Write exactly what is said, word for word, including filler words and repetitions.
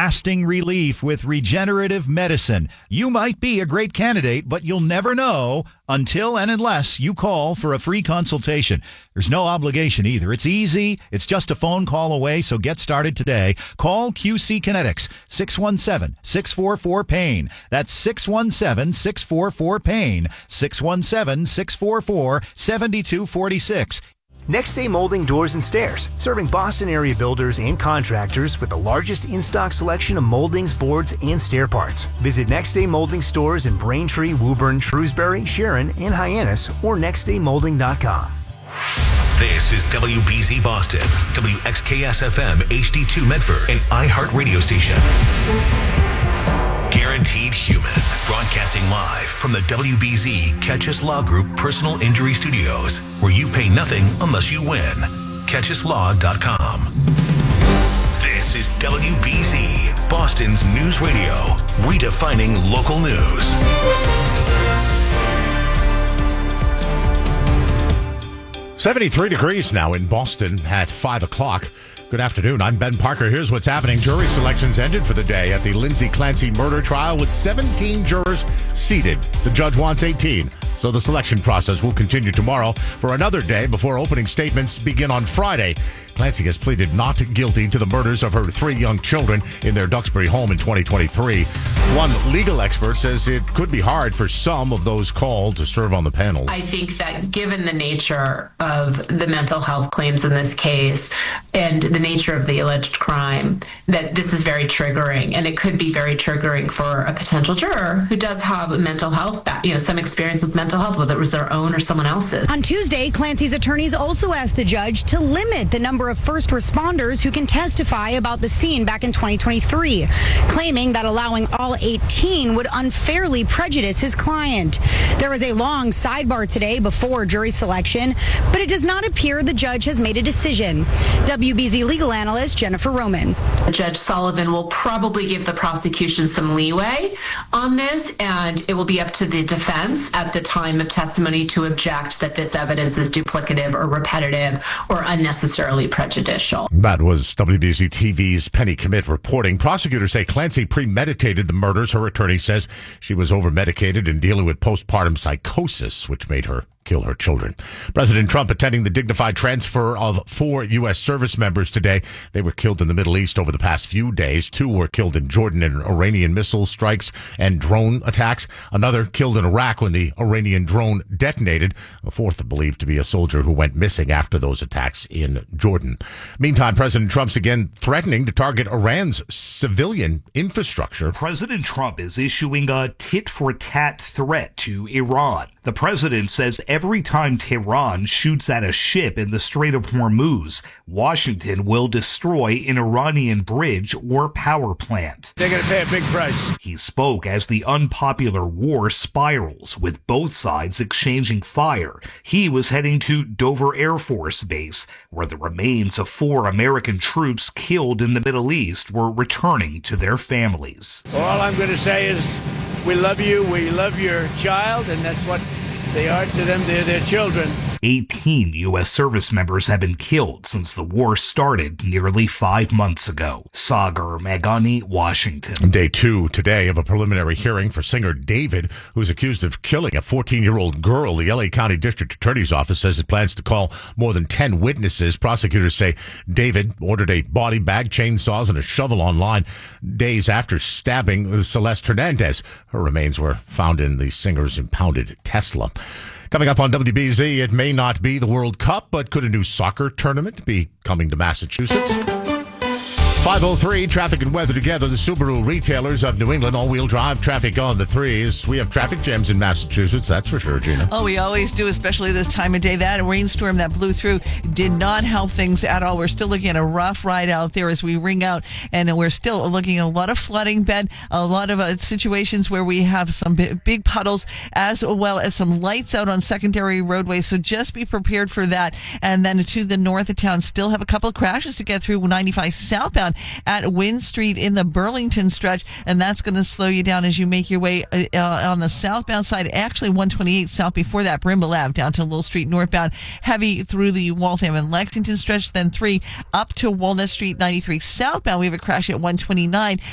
lasting relief with regenerative medicine. You might be a great candidate, but you'll never know until and unless you call for a free consultation. There's no obligation either. It's easy. It's just a phone call away, so get started today. Call Q C Kinetics, six one seven, six four four, PAIN. That's six one seven, six four four, PAIN, six one seven, six four four, seven two four six. Next Day Molding Doors and Stairs, serving Boston area builders and contractors with the largest in-stock selection of moldings, boards, and stair parts. Visit Next Day Molding stores in Braintree, Woburn, Shrewsbury, Sharon, and Hyannis, or next day molding dot com. This is W B Z Boston, W X K S F M, H D two Medford, and iHeart Radio Station. Guaranteed Human, broadcasting live from the W B Z Catchus Law Group Personal Injury Studios, where you pay nothing unless you win. catchus law dot com. This is W B Z, Boston's news radio, redefining local news. seventy-three degrees now in Boston at five o'clock. Good afternoon. I'm Ben Parker. Here's what's happening. Jury selections ended for the day at the Lindsay Clancy murder trial with seventeen jurors seated. The judge wants eighteen. So the selection process will continue tomorrow for another day before opening statements begin on Friday. Clancy has pleaded not guilty to the murders of her three young children in their Duxbury home in twenty twenty-three. One legal expert says it could be hard for some of those called to serve on the panel. I think that given the nature of the mental health claims in this case and the nature of the alleged crime, that this is very triggering, and it could be very triggering for a potential juror who does have a mental health, you know, some experience with mental health, whether it was their own or someone else's. On Tuesday, Clancy's attorneys also asked the judge to limit the number of first responders who can testify about the scene back in twenty twenty-three, claiming that allowing all eighteen would unfairly prejudice his client. There was a long sidebar today before jury selection, but it does not appear the judge has made a decision. W B Z legal analyst Jennifer Roman. Judge Sullivan will probably give the prosecution some leeway on this, and it will be up to the defense at the time of testimony to object that this evidence is duplicative or repetitive or unnecessarily prejudicial. That was W B Z T V's Penny Commit reporting. Prosecutors say Clancy premeditated the murders. Her attorney says she was over-medicated and dealing with postpartum psychosis, which made her kill her children. President Trump attending the dignified transfer of four U S service members today. They were killed in the Middle East over the past few days. Two were killed in Jordan in Iranian missile strikes and drone attacks. Another killed in Iraq when the Iranian drone detonated. A fourth believed to be a soldier who went missing after those attacks in Jordan. Meantime, President Trump's again threatening to target Iran's civilian infrastructure. President Trump is issuing a tit-for-tat threat to Iran. The president says every time Tehran shoots at a ship in the Strait of Hormuz, Washington will destroy an Iranian bridge or power plant. They're going to pay a big price. He spoke as the unpopular war spirals, with both sides exchanging fire. He was heading to Dover Air Force Base, where the remains of four American troops killed in the Middle East were returning to their families. All I'm going to say is, we love you, we love your child, and that's what they are to them. They're their children. eighteen U S service members have been killed since the war started nearly five months ago. Sagar Magani, Washington. Day two today of a preliminary hearing for singer David, who's accused of killing a fourteen-year-old girl. The L A County District Attorney's Office says it plans to call more than ten witnesses. Prosecutors say David ordered a body bag, chainsaws, and a shovel online days after stabbing Celeste Hernandez. Her remains were found in the singer's impounded Tesla. Coming up on W B Z, it may not be the World Cup, but could a new soccer tournament be coming to Massachusetts? five oh three, traffic and weather together. The Subaru retailers of New England, all-wheel drive traffic on the threes. We have traffic jams in Massachusetts, that's for sure, Gina. Oh, we always do, especially this time of day. That rainstorm that blew through did not help things at all. We're still looking at a rough ride out there as we ring out, and we're still looking at a lot of flooding, Ben, a lot of uh, situations where we have some big, big puddles, as well as some lights out on secondary roadways, so just be prepared for that. And then to the north of town, still have a couple of crashes to get through ninety-five southbound at Wynn Street in the Burlington stretch, and that's going to slow you down as you make your way uh, on the southbound side. Actually, one twenty-eight south before that, Brimble Ave down to Little Street northbound, heavy through the Waltham and Lexington stretch, then three up to Walnut Street ninety-three southbound. We have a crash at one twenty-nine